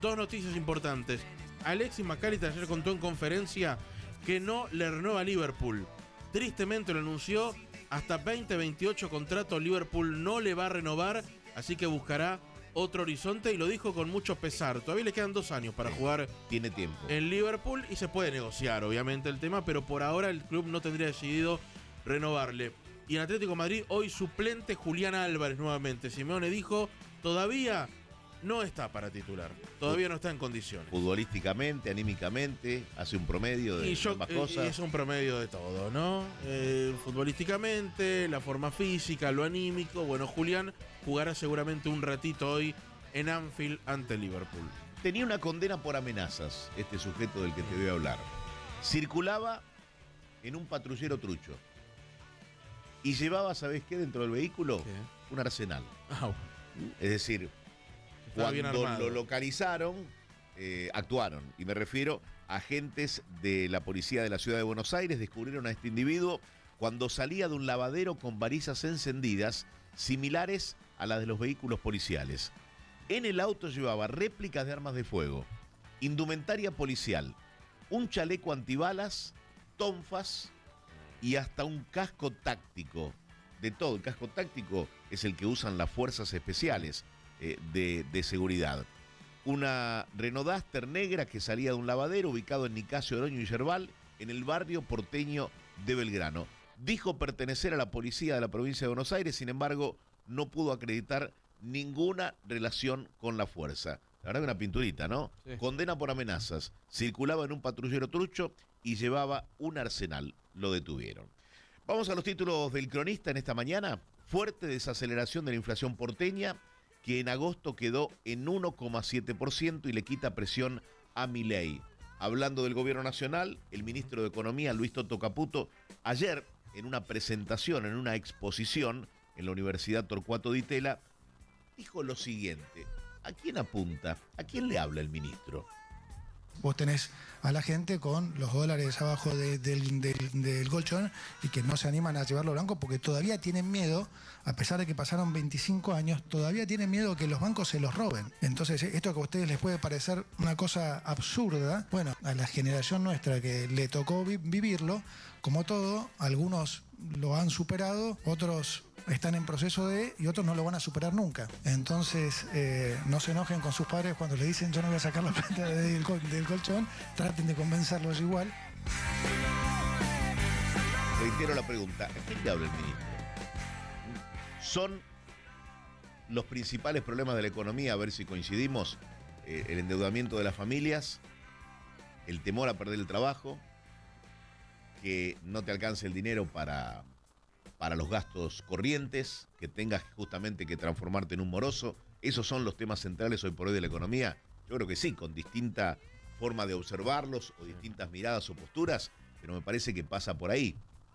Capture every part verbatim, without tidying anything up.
Dos noticias importantes. Alexis McAllister ayer contó en conferencia que no le renueva a Liverpool. Tristemente lo anunció, hasta veinte veintiocho contrato Liverpool no le va a renovar, así que buscará otro horizonte y lo dijo con mucho pesar. Todavía le quedan dos años para jugar. Tiene tiempo en Liverpool y se puede negociar, obviamente, el tema, pero por ahora el club no tendría decidido renovarle. Y en Atlético de Madrid, hoy suplente Julián Álvarez nuevamente. Simeone dijo, todavía no está para titular, todavía no está en condiciones. Futbolísticamente, anímicamente, hace un promedio de y yo, ambas eh, cosas. Es un promedio de todo, ¿no? Eh, futbolísticamente, la forma física, lo anímico. Bueno, Julián jugará seguramente un ratito hoy en Anfield ante Liverpool. Tenía una condena por amenazas, este sujeto del que te voy a hablar. Circulaba en un patrullero trucho y llevaba, ¿sabés qué? Dentro del vehículo, ¿qué? Un arsenal. Ah, bueno. Es decir, Estaba cuando lo localizaron, eh, actuaron. Y me refiero a agentes de la policía de la ciudad de Buenos Aires, descubrieron a este individuo cuando salía de un lavadero con varillas encendidas similares a las de los vehículos policiales. En el auto llevaba réplicas de armas de fuego, indumentaria policial, un chaleco antibalas, tonfas y hasta un casco táctico. De todo, el casco táctico es el que usan las fuerzas especiales eh, de, de seguridad. Una Renault Duster negra que salía de un lavadero ubicado en Nicasio, Oroño y Yerbal, en el barrio porteño de Belgrano. Dijo pertenecer a la policía de la provincia de Buenos Aires, sin embargo, no pudo acreditar ninguna relación con la fuerza. La verdad que una pinturita, ¿no? Sí. Condena por amenazas. Circulaba en un patrullero trucho y llevaba un arsenal. Lo detuvieron. Vamos a los títulos del Cronista en esta mañana. Fuerte desaceleración de la inflación porteña, que en agosto quedó en uno coma siete por ciento y le quita presión a Milei. Hablando del gobierno nacional, el ministro de Economía, Luis Toto Caputo, ayer en una presentación, en una exposición en la Universidad Torcuato Di Itela, dijo lo siguiente. ¿A quién apunta? ¿A quién le habla el ministro? Vos tenés a la gente con los dólares abajo de, del, del, del colchón y que no se animan a llevarlo blanco porque todavía tienen miedo, a pesar de que pasaron veinticinco años, todavía tienen miedo que los bancos se los roben. Entonces, esto que a ustedes les puede parecer una cosa absurda, bueno, a la generación nuestra que le tocó vi- vivirlo, como todo, algunos lo han superado, otros están en proceso de, y otros no lo van a superar nunca. Entonces, eh, no se enojen con sus padres cuando le dicen yo no voy a sacar la plata del, col- del colchón, traten de convencerlos igual. Reitero la pregunta, ¿a quién le habla el ministro? ¿Son los principales problemas de la economía, a ver si coincidimos, eh, el endeudamiento de las familias, el temor a perder el trabajo, que no te alcance el dinero para, para los gastos corrientes, que tengas justamente que transformarte en un moroso? ¿Esos son los temas centrales hoy por hoy de la economía? Yo creo que sí, con distinta forma de observarlos o distintas miradas o posturas, pero me parece que pasa por ahí.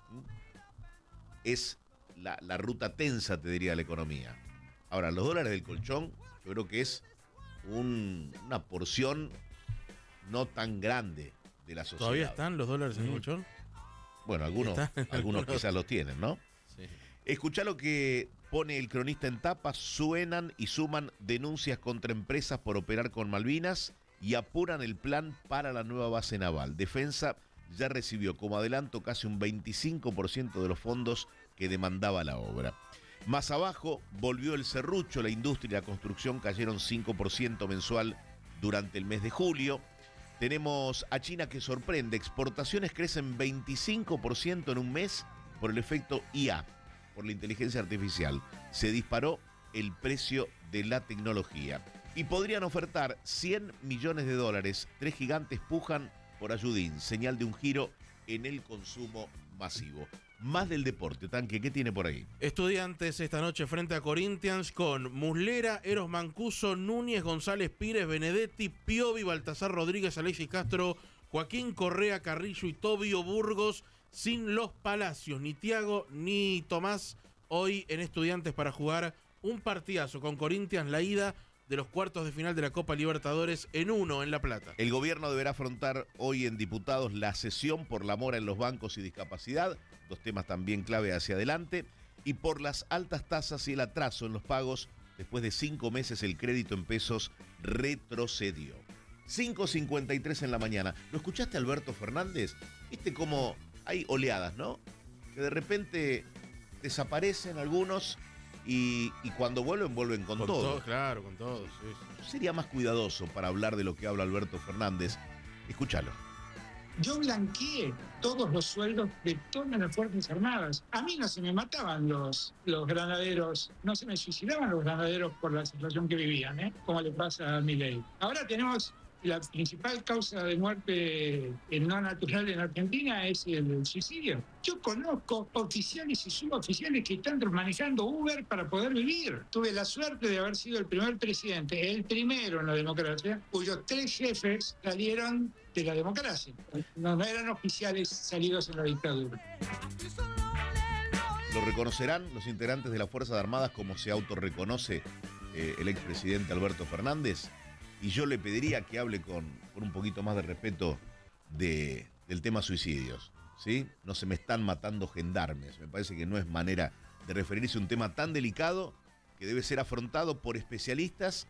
Es la, la ruta tensa, te diría, de la economía. Ahora, los dólares del colchón, yo creo que es un, una porción no tan grande de la sociedad. ¿Todavía están los dólares en el colchón? Bueno, algunos, algunos quizás los tienen, ¿no? Sí. Escuchá lo que pone el Cronista en tapa. Suenan y suman denuncias contra empresas por operar con Malvinas y apuran el plan para la nueva base naval. Defensa ya recibió como adelanto casi un veinticinco por ciento de los fondos que demandaba la obra. Más abajo volvió el serrucho, la industria y la construcción cayeron cinco por ciento mensual durante el mes de julio. Tenemos a China que sorprende, exportaciones crecen veinticinco por ciento en un mes por el efecto I A, por la inteligencia artificial. Se disparó el precio de la tecnología. Y podrían ofertar cien millones de dólares. Tres gigantes pujan por Ayudín, señal de un giro en el consumo masivo. Más del deporte, Tanque, ¿qué tiene por ahí? Estudiantes esta noche frente a Corinthians con Muslera, Eros Mancuso, Núñez, González Pires, Benedetti, Piovi, Baltasar Rodríguez, Alexis Castro, Joaquín Correa, Carrillo y Tobio Burgos, sin los Palacios, ni Tiago ni Tomás, hoy en Estudiantes para jugar un partidazo con Corinthians, la ida de los cuartos de final de la Copa Libertadores en uno en La Plata. El gobierno deberá afrontar hoy en diputados la cesión por la mora en los bancos y discapacidad, dos temas también clave hacia adelante, y por las altas tasas y el atraso en los pagos Después de cinco meses el crédito en pesos retrocedió. cinco cincuenta y tres en la mañana. ¿Lo escuchaste, Alberto Fernández? ¿Viste cómo hay oleadas, no? Que de repente desaparecen algunos y, y cuando vuelven, vuelven con, Con todo. todo, claro, con todo. Sí, sí. Sería más cuidadoso para hablar de lo que habla Alberto Fernández. Escúchalo. Yo blanqueé todos los sueldos de todas las Fuerzas Armadas. A mí no se me mataban los, los granaderos, no se me suicidaban los granaderos por la situación que vivían, ¿eh? Como le pasa a Milei. Ahora tenemos la principal causa de muerte no natural en Argentina es el suicidio. Yo conozco oficiales y suboficiales que están manejando Uber para poder vivir. Tuve la suerte de haber sido el primer presidente, el primero en la democracia, cuyos tres jefes salieron de la democracia. No, no eran oficiales salidos en la dictadura. Lo reconocerán los integrantes de las Fuerzas Armadas como se autorreconoce eh, el expresidente Alberto Fernández. Y yo le pediría que hable con, con un poquito más de respeto de, del tema suicidios, ¿sí? No se me están matando gendarmes. Me parece que no es manera de referirse a un tema tan delicado que debe ser afrontado por especialistas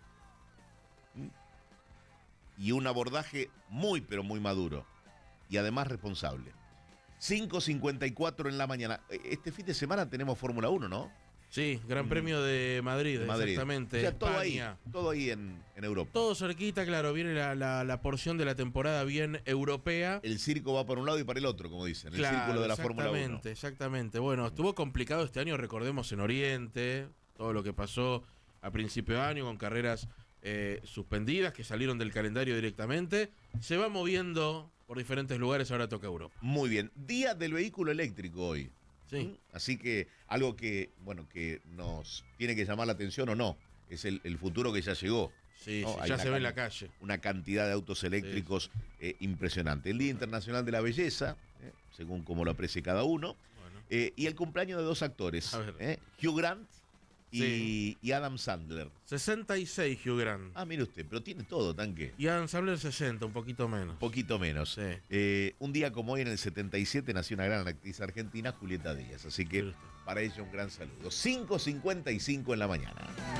y un abordaje muy, pero muy maduro y además responsable. cinco cincuenta y cuatro en la mañana. Este fin de semana tenemos Fórmula uno, ¿no? Sí, Gran Premio de Madrid, Madrid. exactamente. O sea, todo ahí, España. todo ahí en, en Europa. Todo cerquita, claro, viene la, la, la porción de la temporada bien europea. El circo va para un lado y para el otro, como dicen, el Claro, círculo de la Fórmula uno. Exactamente, exactamente. Bueno, estuvo complicado este año, recordemos, en Oriente, todo lo que pasó a principio de año con carreras eh, suspendidas que salieron del calendario directamente. Se va moviendo por diferentes lugares, ahora toca Europa. Muy bien, Día del Vehículo Eléctrico hoy. Sí. Así que algo que, bueno, que nos tiene que llamar la atención o no, es el, el futuro que ya llegó. Sí, ¿no? sí, Hay ya una se ve en la can- calle. Una cantidad de autos eléctricos Sí. eh, impresionante. El Día Internacional de la Belleza, eh, según como lo aprecie cada uno, Bueno. eh, y el cumpleaños de dos actores, A ver. eh, Hugh Grant y, Sí. y Adam Sandler. sesenta y seis Hugh Grant. Ah, mire usted, pero tiene todo, tanque. Y Adam Sandler sesenta, un poquito menos. Poquito menos. Sí. Eh, un día como hoy, en el setenta y siete, nació una gran actriz argentina, Julieta Díaz. Así que Sí. para ella un gran saludo. cinco cincuenta y cinco en la mañana.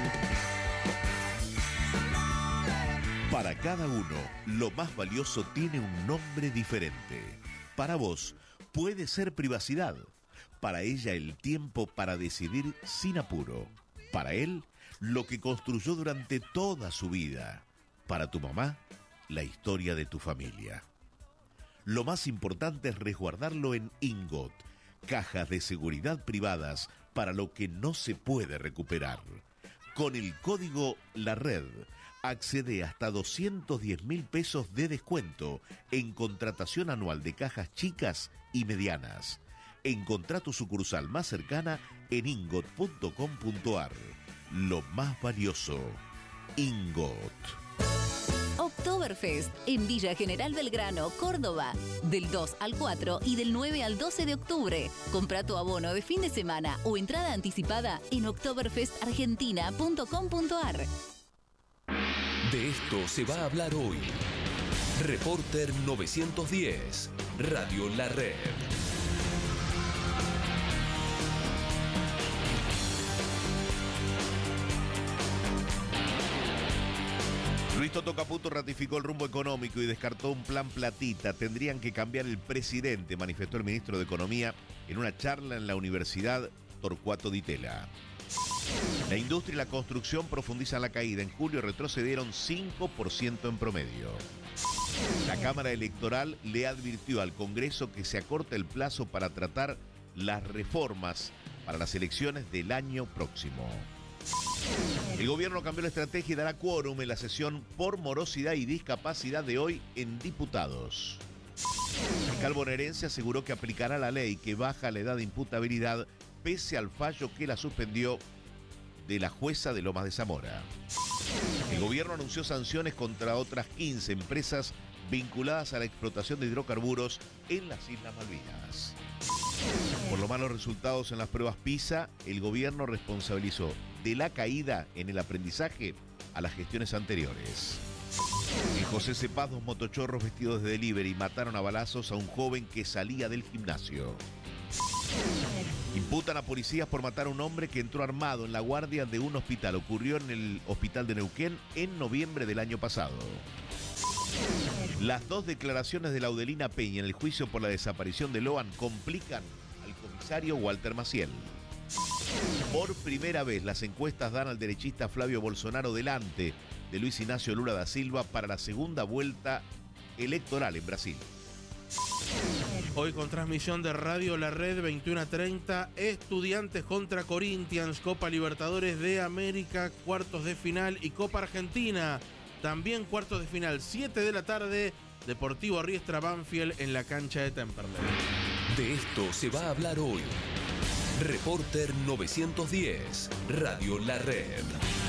Para cada uno, lo más valioso tiene un nombre diferente. Para vos, puede ser privacidad. Para ella, el tiempo para decidir sin apuro. Para él, lo que construyó durante toda su vida. Para tu mamá, la historia de tu familia. Lo más importante es resguardarlo en Ingot, cajas de seguridad privadas para lo que no se puede recuperar. Con el código La Red, accede hasta doscientos diez mil pesos de descuento en contratación anual de cajas chicas y medianas. Encontrá tu sucursal más cercana en ingot punto com punto ar. Lo más valioso, Ingot. Oktoberfest en Villa General Belgrano, Córdoba. Del dos al cuatro y del nueve al doce de octubre. Compra tu abono de fin de semana o entrada anticipada en oktoberfest argentina punto com punto ar. De esto se va a hablar hoy. Reporter novecientos diez, Radio La Red. Luis Toto Caputo ratificó el rumbo económico y descartó un plan platita. Tendrían que cambiar el presidente, manifestó el ministro de Economía en una charla en la Universidad Torcuato Di Tella. La industria y la construcción profundizan la caída. En julio retrocedieron cinco por ciento en promedio. La Cámara Electoral le advirtió al Congreso que se acorta el plazo para tratar las reformas para las elecciones del año próximo. El gobierno cambió la estrategia y dará quórum en la sesión por morosidad y discapacidad de hoy en diputados. El fiscal bonaerense aseguró que aplicará la ley que baja la edad de imputabilidad pese al fallo que la suspendió de la jueza de Lomas de Zamora. El gobierno anunció sanciones contra otras quince empresas vinculadas a la explotación de hidrocarburos en las Islas Malvinas. Por los malos resultados en las pruebas PISA, el gobierno responsabilizó de la caída en el aprendizaje a las gestiones anteriores. En José Cepaz, dos motochorros vestidos de delivery mataron a balazos a un joven que salía del gimnasio. Imputan a policías por matar a un hombre que entró armado en la guardia de un hospital. Ocurrió en el hospital de Neuquén en noviembre del año pasado. Las dos declaraciones de Laudelina Peña en el juicio por la desaparición de Loan complican al comisario Walter Maciel. Por primera vez, las encuestas dan al derechista Flavio Bolsonaro delante de Luis Ignacio Lula da Silva para la segunda vuelta electoral en Brasil. Hoy con transmisión de Radio La Red, veintiuno a treinta, Estudiantes contra Corinthians, Copa Libertadores de América, cuartos de final y Copa Argentina, también cuartos de final, siete de la tarde, Deportivo Riestra Banfield en la cancha de Temperley. De esto se va a hablar hoy. Reporter novecientos diez, Radio La Red.